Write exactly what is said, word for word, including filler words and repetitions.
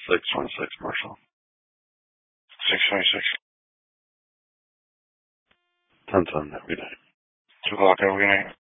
six twenty-six, Marshall. six twenty-six. ten ten every day. two o'clock every night.